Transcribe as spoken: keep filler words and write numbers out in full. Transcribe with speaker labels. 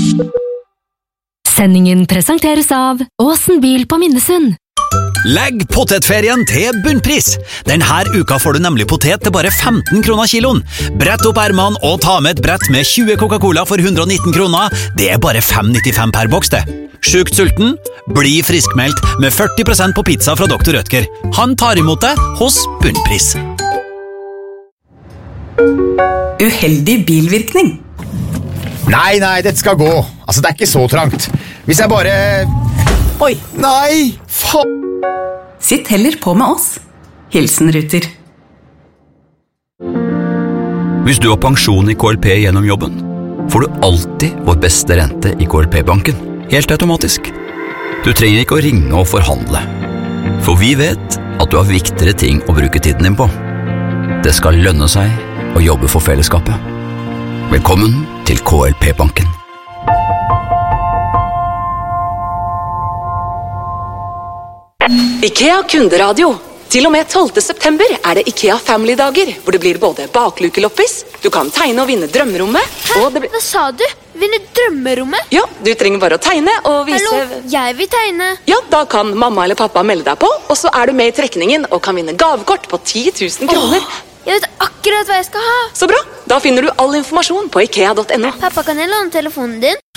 Speaker 1: Sendingen presenteres av Åsen bil på Minnesund.
Speaker 2: Legg potetferien til bunnpris. Denne uka får du nemlig potet til bare femten kroner kiloen. Brett opp ermene og ta med et brett med tjue Coca-Cola for hundre og nitten kroner. Det er bare fem nittifem per boks det. Sjukt sulten? Bli friskmeldt med førti prosent på pizza fra doktor Rødtger. Han tar imot deg hos bunnpris.
Speaker 3: Uheldig bilvirkning.
Speaker 4: Nei, nei, dette skal gå. Altså, det er ikke så trangt. Hvis jeg bare...
Speaker 3: Oi.
Speaker 4: Nei, faen.
Speaker 3: Sitt heller på med oss. Hilsen Ruter.
Speaker 5: Hvis du har pensjon i K L P gjennom jobben, får du alltid vår beste rente i K L P-banken. Helt automatisk. Du trenger ikke å ringe og forhandle. For vi vet at du har viktigere ting å bruke tiden din på. Det skal lønne seg å jobbe for fellesskapet. Velkommen til K L P-banken.
Speaker 6: IKEA kunderadio. Til og med tolvte september er det IKEA Family-dager, hvor det blir både baklukeloppis, du kan tegne og vinne drømmerommet.
Speaker 7: Hæ?
Speaker 6: Og det blir...
Speaker 7: Hva sa du? Vinne drømmerommet?
Speaker 6: Ja, du trenger bare å tegne og vise...
Speaker 7: Hallo, jeg vil tegne.
Speaker 6: Ja, da kan mamma eller pappa melde deg på, og så er du med i trekningen og kan vinne gavekort på ti tusen kroner.
Speaker 7: Åh, jeg vet akkurat hva jeg skal ha.
Speaker 6: Så bra, da finner du all informasjon på ikea punktum no.
Speaker 7: Pappa, kan jeg låne telefonen din?